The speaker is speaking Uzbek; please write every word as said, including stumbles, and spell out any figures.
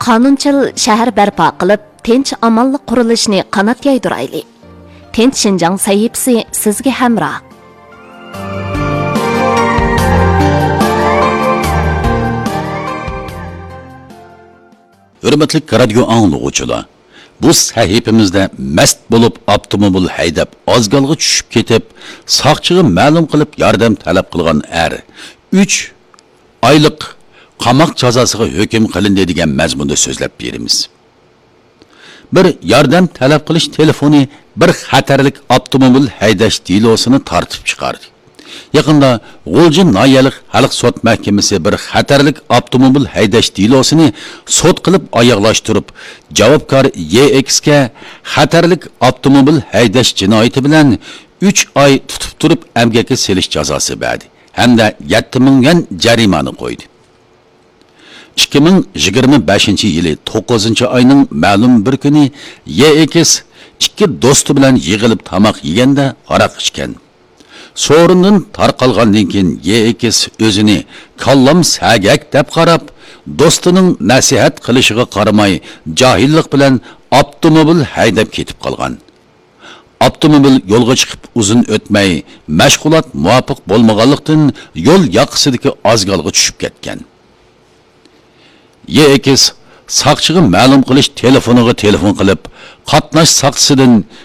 qonunchil shahar barpo qilib, tinch amonlik qurilishini qanot yaydirayli. Tinch Shinjang sahifasi sizga hamroh. Hürmetli radyo anlıqçılar, bu sahifimizde mest bulup avtomobil haydab azgalgı düşüp ketip, saqçığı ma'lum qilib yordam talab qilgan er uch oylik qamoq jazosiga hukm qilindi degan mazmunda so'zlab beramiz. Bir yordam talab qilish telefoni bir xatarlik avtomobil haydash delosini tartib chiqardi. Yaqinda G'o'lji noyalik xalq sud mahkamasi bir xatarlik avtomobil haydash delosini sud qilib oyoqlashtirib, javobgar Y X ga xatarlik avtomobil haydash jinoyati bilan uch oy tutib turib amgakka selish jazosi berdi hamda yetti ming yuan jarimani qo'ydi. ikki ming yigirma beshinchi yili to'qqizinchi oyning ma'lum bir kuni Y X ikki do'sti bilan yig'ilib tamoq yeganda aroq ichgan. Sorunun tarqalgandan keyin Y X o'zini kallam sagak deb qarab, do'stining nasihat qilishiga qaramay, jahillik bilan avtomobil haydab ketib qolgan. Avtomobil yo'lga chiqib uzun o'tmay, mashg'ulot muvofiq bo'lmaganlikdan yo'l yoqasidagi azgalga tushib ketgan. Y X saqchiga ma'lum qilish telefoniga telefon qilib, qatnash saqchisidan